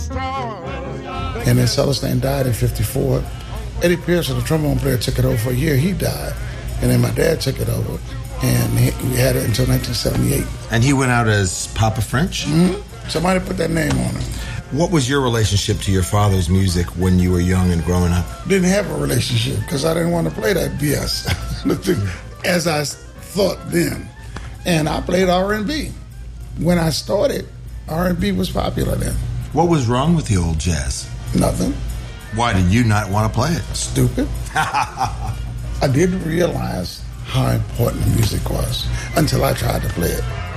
And then Celestine died in 54. Eddie Pearson, the trombone player, took it over for a year. He died. And then my dad took it over. And we had it until 1978. And he went out as Papa French? Mm-hmm. Somebody put that name on him. What was your relationship to your father's music when you were young and growing up? Didn't have a relationship because I didn't want to play that BS as I thought then. And I played R&B. When I started, R&B was popular then. What was wrong with the old jazz? Nothing. Why did you not want to play it? Stupid. I didn't realize how important the music was until I tried to play it.